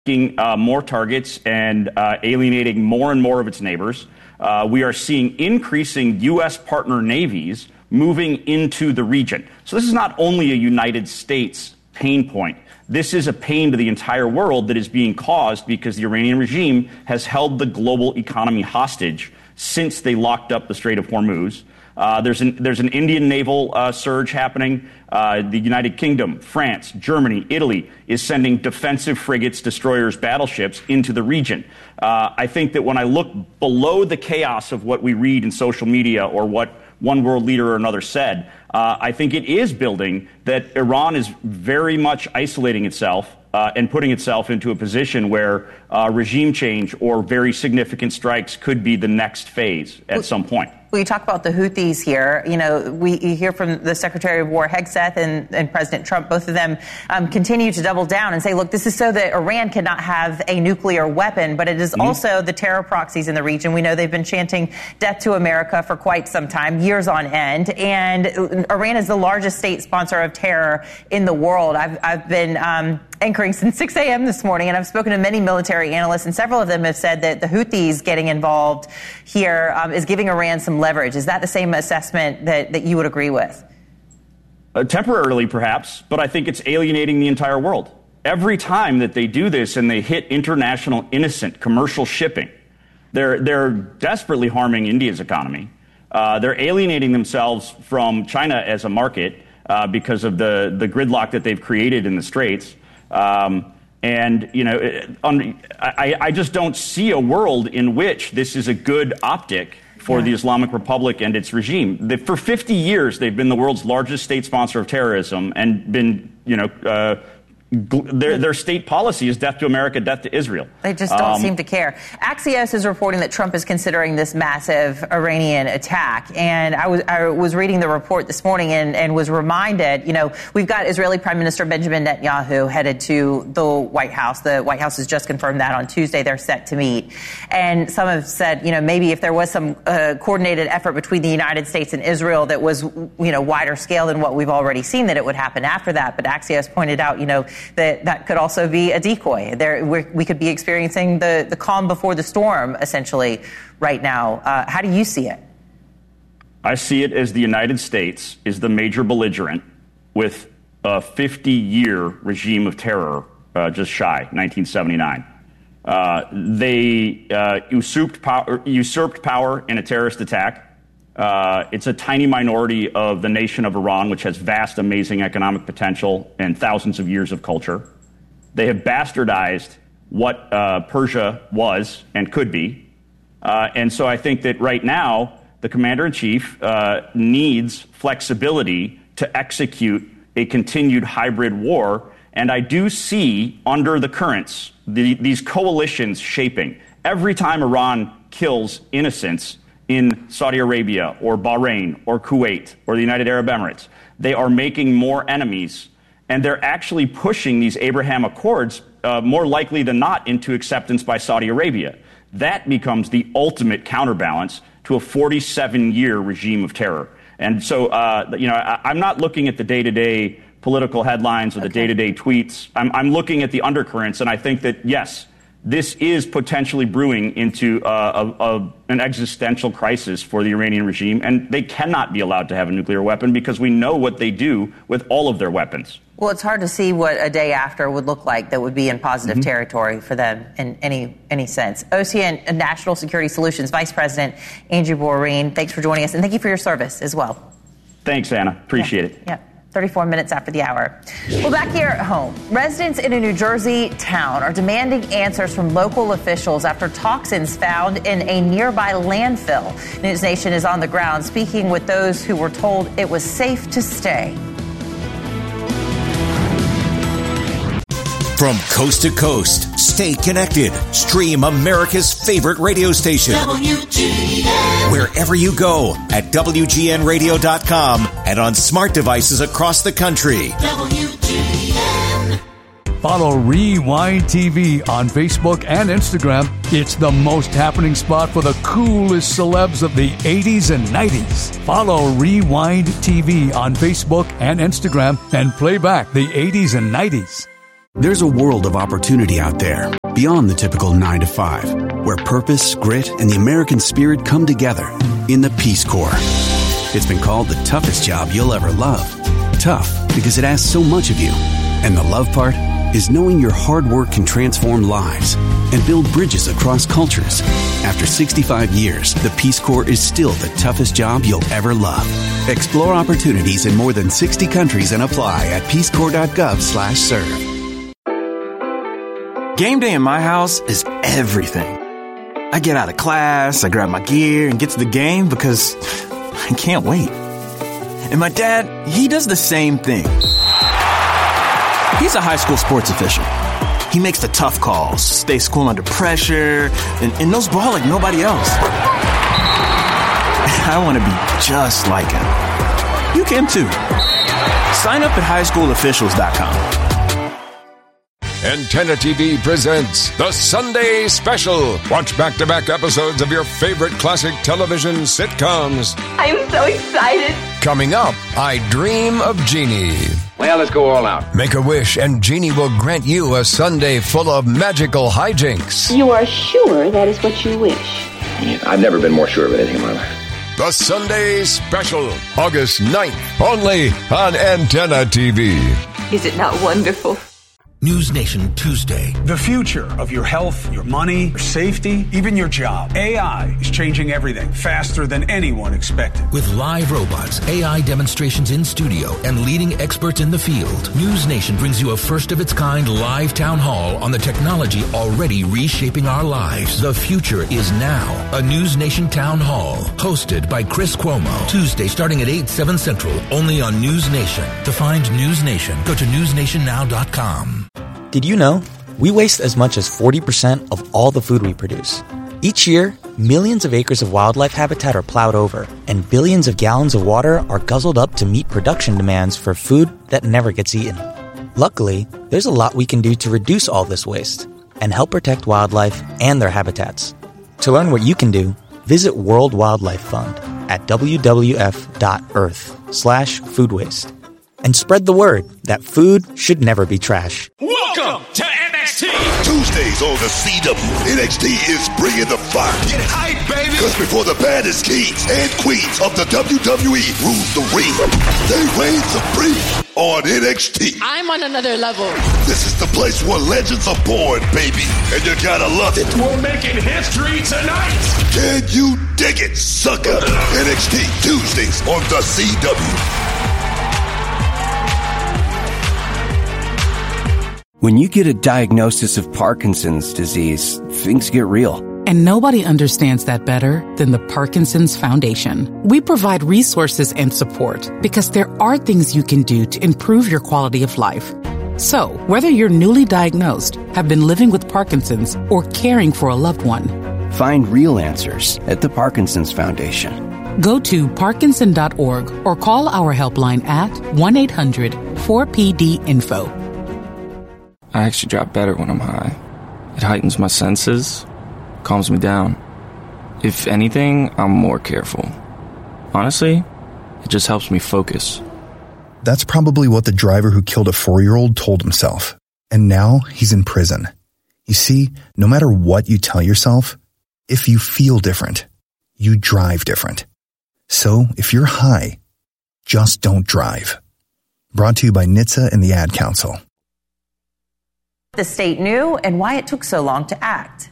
more targets and alienating more and more of its neighbors. We are seeing increasing U.S. partner navies moving into the region. So this is not only a United States pain point. This is a pain to the entire world that is being caused because the Iranian regime has held the global economy hostage since they locked up the Strait of Hormuz. There's an Indian naval surge happening. The United Kingdom, France, Germany, Italy is sending defensive frigates, destroyers, battleships into the region. I think that when I look below the chaos of what we read in social media or what one world leader or another said, I think it is building that Iran is very much isolating itself and putting itself into a position where regime change or very significant strikes could be the next phase at some point. Well, you talk about the Houthis here. You know, we hear from the Secretary of War, Hegseth, and President Trump. Both of them continue to double down and say, look, this is so that Iran cannot have a nuclear weapon, but it is also the terror proxies in the region. We know they've been chanting death to America for quite some time, years on end. And Iran is the largest state sponsor of terror in the world. I've been anchoring since 6 a.m. this morning, and I've spoken to many military analysts, and several of them have said that the Houthis getting involved here is giving Iran some leverage. Is that the same assessment that you would agree with? Temporarily, perhaps, but I think it's alienating the entire world. Every time that they do this and they hit international innocent commercial shipping, they're desperately harming India's economy. They're alienating themselves from China as a market because of the gridlock that they've created in the Straits. And, you know, I just don't see a world in which this is a good optic for the Islamic Republic and its regime. For 50 years, they've been the world's largest state sponsor of terrorism and been, you know, their state policy is death to America, death to Israel. They just don't seem to care. Axios is reporting that Trump is considering this massive Iranian attack. And I was reading the report this morning and was reminded, you know, we've got Israeli Prime Minister Benjamin Netanyahu headed to the White House. The White House has just confirmed that on Tuesday they're set to meet. And some have said, you know, maybe if there was some coordinated effort between the United States and Israel that was, you know, wider scale than what we've already seen, that it would happen after that. But Axios pointed out, you know, that could also be a decoy. We could be experiencing the calm before the storm, essentially, right now. How do you see it? I see it as the United States is the major belligerent with a 50-year regime of terror, just shy, 1979. They usurped power in a terrorist attack. It's a tiny minority of the nation of Iran, which has vast, amazing economic potential and thousands of years of culture. They have bastardized what Persia was and could be. And so I think that right now, the commander-in-chief needs flexibility to execute a continued hybrid war. And I do see under the currents these coalitions shaping. Every time Iran kills innocents in Saudi Arabia or Bahrain or Kuwait or the United Arab Emirates, they are making more enemies, and they're actually pushing these Abraham Accords more likely than not into acceptance by Saudi Arabia. That becomes the ultimate counterbalance to a 47-year regime of terror. And so, you know, I'm not looking at the day-to-day political headlines or the day-to-day tweets. I'm looking at the undercurrents, and I think that, yes, this is potentially brewing into an existential crisis for the Iranian regime, and they cannot be allowed to have a nuclear weapon because we know what they do with all of their weapons. Well, it's hard to see what a day after would look like that would be in positive territory for them in any sense. Ocean National Security Solutions Vice President Andrew Boreen, thanks for joining us, and thank you for your service as well. Thanks, Anna. Appreciate it. Yeah. 34 minutes after the hour. Well, back here at home, residents in a New Jersey town are demanding answers from local officials after toxins found in a nearby landfill. News Nation is on the ground speaking with those who were told it was safe to stay. From coast to coast, stay connected. Stream America's favorite radio station. WGN. Wherever you go at WGNradio.com and on smart devices across the country. WGN. Follow Rewind TV on Facebook and Instagram. It's the most happening spot for the coolest celebs of the 80s and 90s. Follow Rewind TV on Facebook and Instagram and play back the 80s and 90s. There's a world of opportunity out there, beyond the typical 9 to 5, where purpose, grit, and the American spirit come together in the Peace Corps. It's been called the toughest job you'll ever love. Tough because it asks so much of you. And the love part is knowing your hard work can transform lives and build bridges across cultures. After 65 years, the Peace Corps is still the toughest job you'll ever love. Explore opportunities in more than 60 countries and apply at peacecorps.gov/serve. Game day in my house is everything. I get out of class, I grab my gear, and get to the game because I can't wait. And my dad, he does the same thing. He's a high school sports official. He makes the tough calls, stays cool under pressure, and knows ball like nobody else. I want to be just like him. You can too. Sign up at highschoolofficials.com. Antenna TV presents The Sunday Special. Watch back-to-back episodes of your favorite classic television sitcoms. I'm so excited. Coming up, I Dream of Jeannie. Well, let's go all out. Make a wish and Jeannie will grant you a Sunday full of magical hijinks. You are sure that is what you wish? I've never been more sure of anything in my life. The Sunday Special, August 9th, only on Antenna TV. Is it not wonderful? News Nation Tuesday. The future of your health, your money, your safety, even your job. AI is changing everything faster than anyone expected. With live robots, AI demonstrations in studio, and leading experts in the field, News Nation brings you a first-of-its-kind live town hall on the technology already reshaping our lives. The future is now. A News Nation town hall, hosted by Chris Cuomo. Tuesday starting at 8/7 Central, only on News Nation. To find News Nation, go to newsnationnow.com. Did you know we waste as much as 40% of all the food we produce? Each year, millions of acres of wildlife habitat are plowed over, and billions of gallons of water are guzzled up to meet production demands for food that never gets eaten. Luckily, there's a lot we can do to reduce all this waste and help protect wildlife and their habitats. To learn what you can do, visit World Wildlife Fund at wwf.earth/food waste. And spread the word that food should never be trash. Welcome to NXT. Tuesdays on the CW, NXT is bringing the fire. Get hype, baby. Because before the baddest kings and queens of the WWE rule the ring, they reign supreme on NXT. I'm on another level. This is the place where legends are born, baby. And you gotta love it. We're making history tonight. Can you dig it, sucker? NXT Tuesdays on the CW. When you get a diagnosis of Parkinson's disease, things get real. And nobody understands that better than the Parkinson's Foundation. We provide resources and support because there are things you can do to improve your quality of life. So, whether you're newly diagnosed, have been living with Parkinson's, or caring for a loved one, find real answers at the Parkinson's Foundation. Go to parkinson.org or call our helpline at 1-800-4PD-INFO. I actually drop better when I'm high. It heightens my senses, calms me down. If anything, I'm more careful. Honestly, it just helps me focus. That's probably what the driver who killed a 4-year-old told himself. And now he's in prison. You see, no matter what you tell yourself, if you feel different, you drive different. So if you're high, just don't drive. Brought to you by NHTSA and the Ad Council. The state knew and why it took so long to act.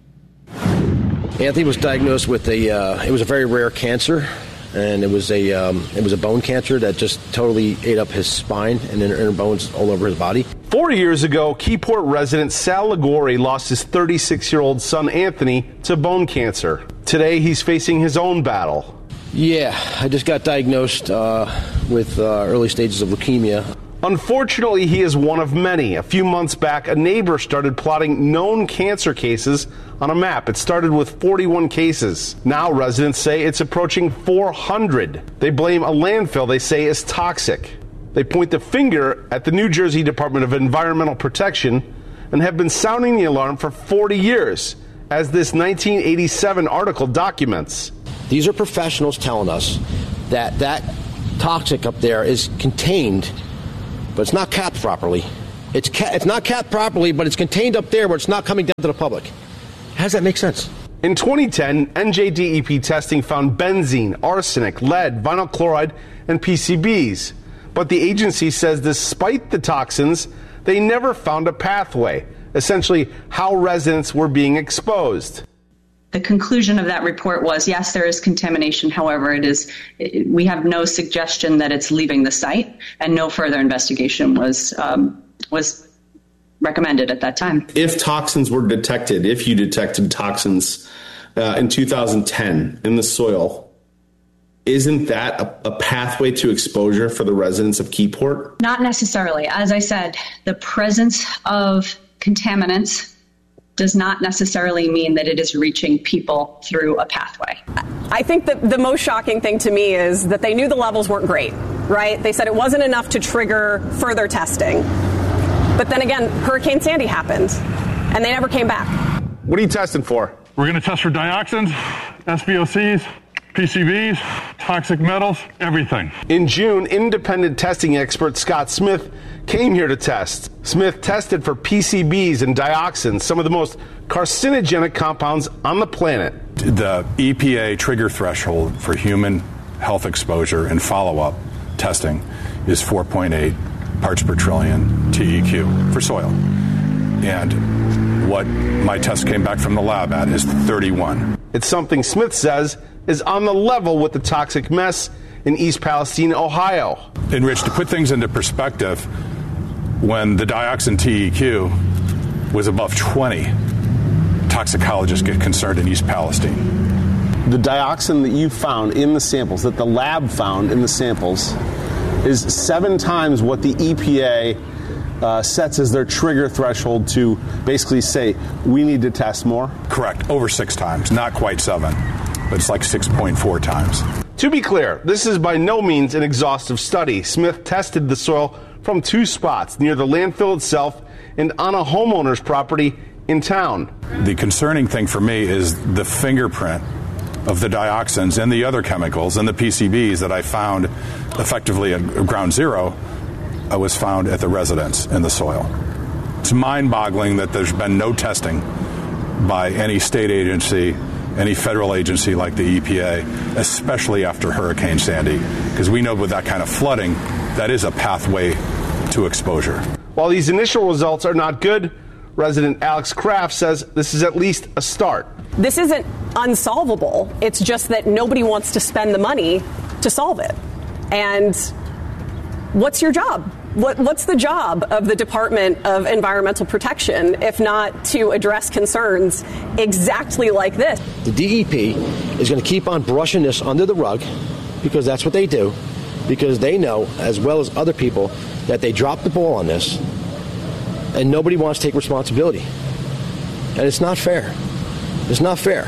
Anthony was diagnosed with it was a very rare cancer, and it was a bone cancer that just totally ate up his spine and inner bones all over his body. 4 years ago, Keyport resident Sal Ligori lost his 36-year-old son Anthony to bone cancer. Today, he's facing his own battle. Yeah, I just got diagnosed with early stages of leukemia. Unfortunately, he is one of many. A few months back, a neighbor started plotting known cancer cases on a map. It started with 41 cases. Now residents say it's approaching 400. They blame a landfill they say is toxic. They point the finger at the New Jersey Department of Environmental Protection and have been sounding the alarm for 40 years, as this 1987 article documents. These are professionals telling us that toxic up there is contained, but it's not capped properly, It's not capped properly, but it's contained up there where it's not coming down to the public. How does that make sense? In 2010, NJDEP testing found benzene, arsenic, lead, vinyl chloride, and PCBs. But the agency says despite the toxins, they never found a pathway, essentially how residents were being exposed. The conclusion of that report was, yes, there is contamination. However, we have no suggestion that it's leaving the site, and no further investigation was recommended at that time. If toxins were detected, if you detected toxins in 2010 in the soil, isn't that a pathway to exposure for the residents of Keyport? Not necessarily. As I said, the presence of contaminants does not necessarily mean that it is reaching people through a pathway. I think that the most shocking thing to me is that they knew the levels weren't great, right? They said it wasn't enough to trigger further testing. But then again, Hurricane Sandy happened, and they never came back. What are you testing for? We're going to test for dioxins, SVOCs, PCBs, toxic metals, everything. In June, independent testing expert Scott Smith came here to test. Smith tested for PCBs and dioxins, some of the most carcinogenic compounds on the planet. The EPA trigger threshold for human health exposure and follow-up testing is 4.8 parts per trillion TEQ for soil. And what my test came back from the lab at is 31. It's something Smith says is on the level with the toxic mess in East Palestine, Ohio. And Rich, to put things into perspective, when the dioxin TEQ was above 20, toxicologists get concerned in East Palestine. The dioxin that you found in the samples, that the lab found in the samples, is 7 times what the EPA sets as their trigger threshold to basically say, we need to test more? Correct. Over 6 times. Not quite 7, but it's like 6.4 times. To be clear, this is by no means an exhaustive study. Smith tested the soil from 2 spots, near the landfill itself and on a homeowner's property in town. The concerning thing for me is the fingerprint of the dioxins and the other chemicals and the PCBs that I found effectively at ground zero was found at the residence in the soil. It's mind-boggling that there's been no testing by any state agency, any federal agency like the EPA, especially after Hurricane Sandy, because we know with that kind of flooding, that is a pathway to exposure. While these initial results are not good, resident Alex Kraft says this is at least a start. This isn't unsolvable. It's just that nobody wants to spend the money to solve it. And what's your job? What's the job of the Department of Environmental Protection if not to address concerns exactly like this? The DEP is going to keep on brushing this under the rug because that's what they do, because they know, as well as other people, that they dropped the ball on this and nobody wants to take responsibility. And it's not fair. It's not fair.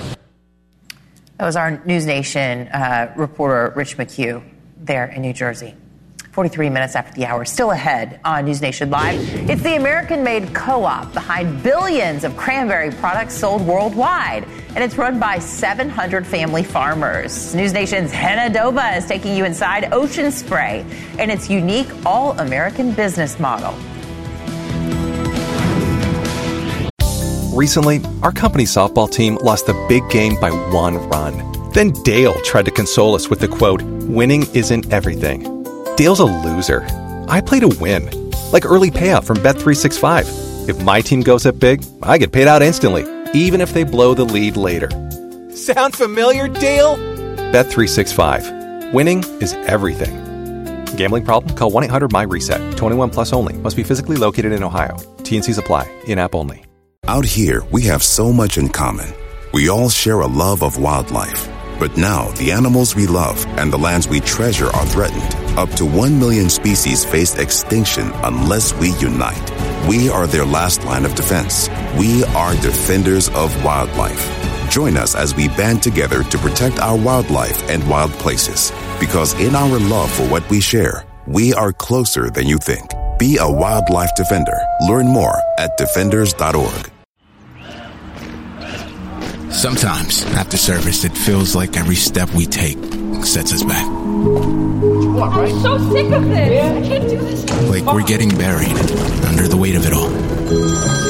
That was our News Nation reporter, Rich McHugh, there in New Jersey. 43 minutes after the hour, still ahead on News Nation Live. It's the American-made co-op behind billions of cranberry products sold worldwide. And it's run by 700 family farmers. News Nation's Hannah Doba is taking you inside Ocean Spray and its unique all-American business model. Recently, our company's softball team lost the big game by 1 run. Then Dale tried to console us with the quote, "Winning isn't everything." Dale's a loser. I play to win. Like early payout from Bet365. If my team goes up big, I get paid out instantly, even if they blow the lead later. Sound familiar, Dale? Bet365. Winning is everything. Gambling problem? Call 1-800-MY-RESET. 21 plus only. Must be physically located in Ohio. T&Cs apply. In-app only. Out here, we have so much in common. We all share a love of wildlife. But now, the animals we love and the lands we treasure are threatened. Up to 1 million species face extinction unless we unite. We are their last line of defense. We are defenders of wildlife. Join us as we band together to protect our wildlife and wild places. Because in our love for what we share, we are closer than you think. Be a wildlife defender. Learn more at defenders.org. Sometimes, after service, it feels like every step we take sets us back. I'm so sick of this. I can't do this. Like we're getting buried under the weight of it all.